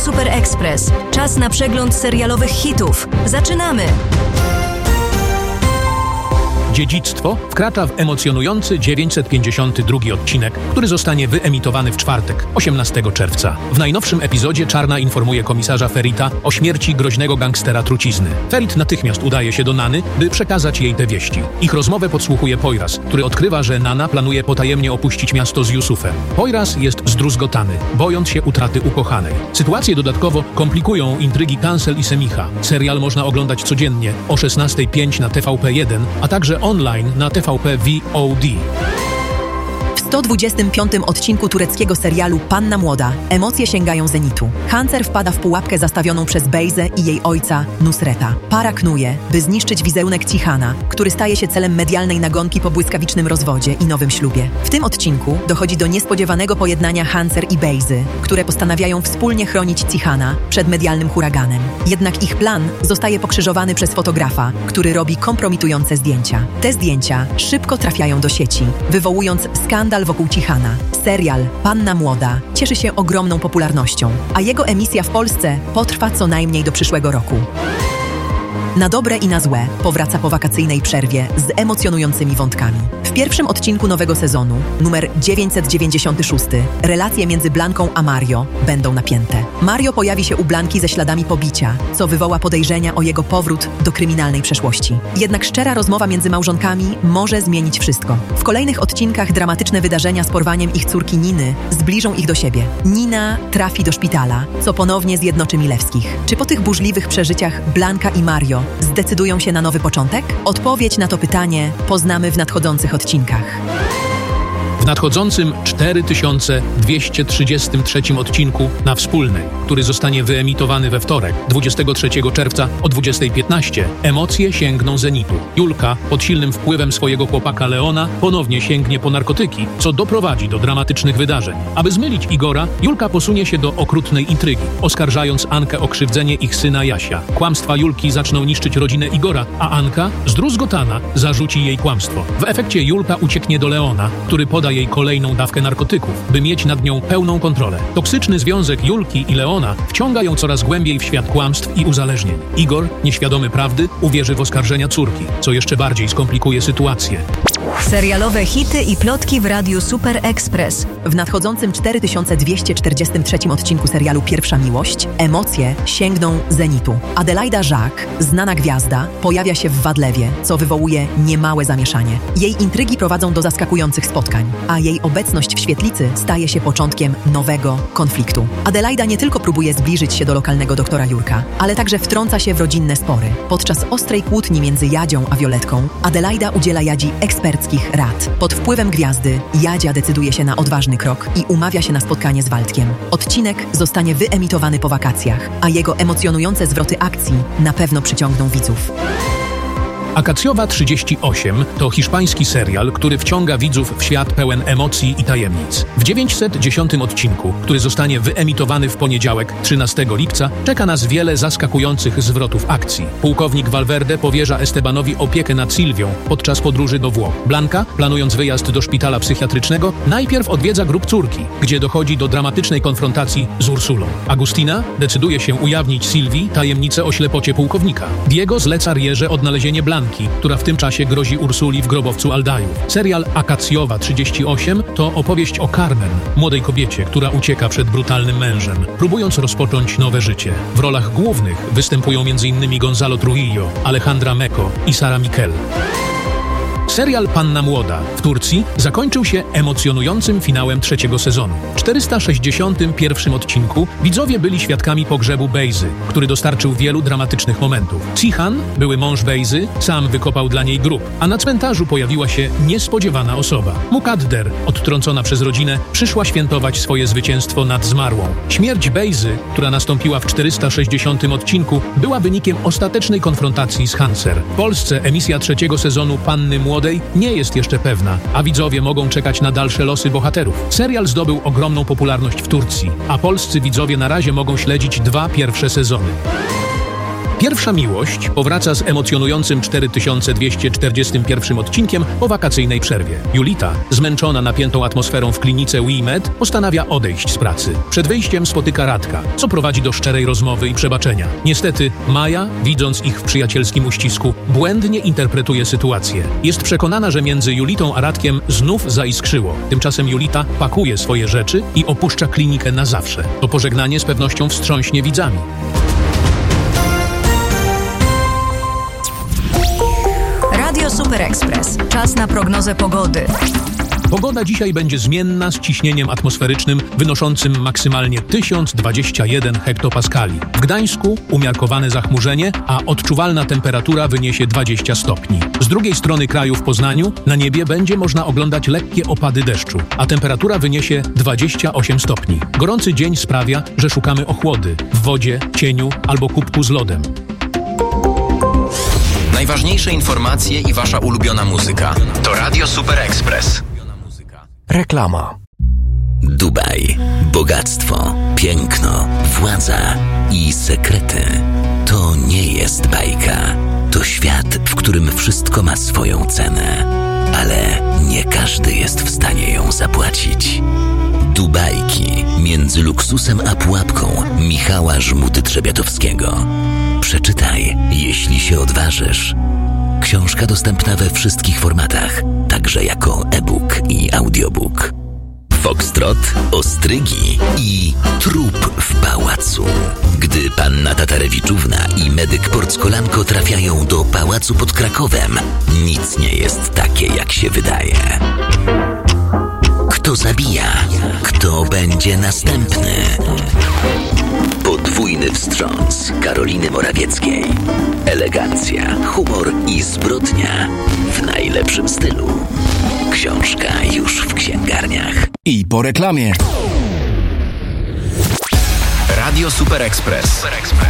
Super Express. Czas na przegląd serialowych hitów. Zaczynamy! Dziedzictwo wkracza w emocjonujący 952 odcinek, który zostanie wyemitowany w czwartek, 18 czerwca. W najnowszym epizodzie Czarna informuje komisarza Ferrita o śmierci groźnego gangstera trucizny. Ferit natychmiast udaje się do Nany, by przekazać jej te wieści. Ich rozmowę podsłuchuje Poyraz, który odkrywa, że Nana planuje potajemnie opuścić miasto z Yusufem. Poyraz jest zdruzgotany, bojąc się utraty ukochanej. Sytuację dodatkowo komplikują intrygi Kancel i Semicha. Serial można oglądać codziennie o 16:05 na TVP1, a także online na TVP VOD. W 125. odcinku tureckiego serialu Panna Młoda emocje sięgają zenitu. Hancer wpada w pułapkę zastawioną przez Bejzę i jej ojca Nusreta. Para knuje, by zniszczyć wizerunek Cihana, który staje się celem medialnej nagonki po błyskawicznym rozwodzie i nowym ślubie. W tym odcinku dochodzi do niespodziewanego pojednania Hancer i Bejzy, które postanawiają wspólnie chronić Cihana przed medialnym huraganem. Jednak ich plan zostaje pokrzyżowany przez fotografa, który robi kompromitujące zdjęcia. Te zdjęcia szybko trafiają do sieci, wywołując skandal wokół Cihana. Serial Panna Młoda cieszy się ogromną popularnością, a jego emisja w Polsce potrwa co najmniej do przyszłego roku. Na dobre i na złe powraca po wakacyjnej przerwie z emocjonującymi wątkami. W pierwszym odcinku nowego sezonu, numer 996, relacje między Blanką a Mario będą napięte. Mario pojawi się u Blanki ze śladami pobicia, co wywoła podejrzenia o jego powrót do kryminalnej przeszłości. Jednak szczera rozmowa między małżonkami może zmienić wszystko. W kolejnych odcinkach dramatyczne wydarzenia z porwaniem ich córki Niny zbliżą ich do siebie. Nina trafi do szpitala, co ponownie zjednoczy Milewskich. Czy po tych burzliwych przeżyciach Blanka i Mario zdecydują się na nowy początek? Odpowiedź na to pytanie poznamy w nadchodzących odcinkach. W nadchodzącym 4233 odcinku na Wspólnej, który zostanie wyemitowany we wtorek, 23 czerwca o 20:15, emocje sięgną zenitu. Julka, pod silnym wpływem swojego chłopaka Leona, ponownie sięgnie po narkotyki, co doprowadzi do dramatycznych wydarzeń. Aby zmylić Igora, Julka posunie się do okrutnej intrygi, oskarżając Ankę o krzywdzenie ich syna Jasia. Kłamstwa Julki zaczną niszczyć rodzinę Igora, a Anka, zdruzgotana, zarzuci jej kłamstwo. W efekcie Julka ucieknie do Leona, który poda jej kolejną dawkę narkotyków, by mieć nad nią pełną kontrolę. Toksyczny związek Julki i Leona wciąga ją coraz głębiej w świat kłamstw i uzależnień. Igor, nieświadomy prawdy, uwierzy w oskarżenia córki, co jeszcze bardziej skomplikuje sytuację. Serialowe hity i plotki w Radiu Super Express. W nadchodzącym 4243 odcinku serialu Pierwsza Miłość emocje sięgną zenitu. Adelaida Jacques, znana gwiazda, pojawia się w Wadlewie, co wywołuje niemałe zamieszanie. Jej intrygi prowadzą do zaskakujących spotkań, a jej obecność w świetlicy staje się początkiem nowego konfliktu. Adelaida nie tylko próbuje zbliżyć się do lokalnego doktora Jurka, ale także wtrąca się w rodzinne spory. Podczas ostrej kłótni między Jadzią a Violetką, Adelaida udziela Jadzi eksperckich rad. Pod wpływem gwiazdy Jadzia decyduje się na odważny krok i umawia się na spotkanie z Waldkiem. Odcinek zostanie wyemitowany po wakacjach, a jego emocjonujące zwroty akcji na pewno przyciągną widzów. Akacjowa 38 to hiszpański serial, który wciąga widzów w świat pełen emocji i tajemnic. W 910 odcinku, który zostanie wyemitowany w poniedziałek, 13 lipca, czeka nas wiele zaskakujących zwrotów akcji. Pułkownik Valverde powierza Estebanowi opiekę nad Sylwią podczas podróży do Włoch. Blanka, planując wyjazd do szpitala psychiatrycznego, najpierw odwiedza grób córki, gdzie dochodzi do dramatycznej konfrontacji z Ursulą. Agustina decyduje się ujawnić Sylwii tajemnicę o ślepocie pułkownika. Diego zleca Rierze odnalezienie Blanki, która w tym czasie grozi Ursuli w grobowcu Aldajów. Serial Akacjowa 38 to opowieść o Carmen, młodej kobiecie, która ucieka przed brutalnym mężem, próbując rozpocząć nowe życie. W rolach głównych występują m.in. Gonzalo Trujillo, Alejandra Meko i Sara Mikel. Serial Panna Młoda w Turcji zakończył się emocjonującym finałem trzeciego sezonu. W 461 odcinku widzowie byli świadkami pogrzebu Bejzy, który dostarczył wielu dramatycznych momentów. Cihan, były mąż Bejzy, sam wykopał dla niej grób, a na cmentarzu pojawiła się niespodziewana osoba. Mukadder, odtrącona przez rodzinę, przyszła świętować swoje zwycięstwo nad zmarłą. Śmierć Bejzy, która nastąpiła w 460 odcinku, była wynikiem ostatecznej konfrontacji z Hancer. W Polsce emisja trzeciego sezonu Panny Młodej nie jest jeszcze pewna, a widzowie mogą czekać na dalsze losy bohaterów. Serial zdobył ogromną popularność w Turcji, a polscy widzowie na razie mogą śledzić 2 pierwsze sezony. Pierwsza miłość powraca z emocjonującym 4241 odcinkiem po wakacyjnej przerwie. Julita, zmęczona napiętą atmosferą w klinice WeMed, postanawia odejść z pracy. Przed wyjściem spotyka Radka, co prowadzi do szczerej rozmowy i przebaczenia. Niestety, Maja, widząc ich w przyjacielskim uścisku, błędnie interpretuje sytuację. Jest przekonana, że między Julitą a Radkiem znów zaiskrzyło. Tymczasem Julita pakuje swoje rzeczy i opuszcza klinikę na zawsze. To pożegnanie z pewnością wstrząśnie widzami. Radio Super Express. Czas na prognozę pogody. Pogoda dzisiaj będzie zmienna z ciśnieniem atmosferycznym wynoszącym maksymalnie 1021 hektopaskali. W Gdańsku umiarkowane zachmurzenie, a odczuwalna temperatura wyniesie 20 stopni. Z drugiej strony kraju w Poznaniu na niebie będzie można oglądać lekkie opady deszczu, a temperatura wyniesie 28 stopni. Gorący dzień sprawia, że szukamy ochłody w wodzie, cieniu albo kubku z lodem. Najważniejsze informacje i wasza ulubiona muzyka to Radio Super Express. Reklama. Dubaj, bogactwo, piękno, władza i sekrety. To nie jest bajka. To świat, w którym wszystko ma swoją cenę. Ale nie każdy jest w stanie ją zapłacić. Dubajki między luksusem a pułapką Michała Żmudy-Trzebiatowskiego. Przeczytaj, jeśli się odważysz. Książka dostępna we wszystkich formatach, także jako e-book i audiobook. Foxtrot, ostrygi i trup w pałacu. Gdy panna Tatarewiczówna i medyk Porckolanko trafiają do pałacu pod Krakowem, nic nie jest takie, jak się wydaje. Kto zabija? Kto będzie następny? Podwójny wstrząs Karoliny Morawieckiej. Elegancja, humor i zbrodnia w najlepszym stylu. Książka już w księgarniach. I po reklamie. Radio Super Express.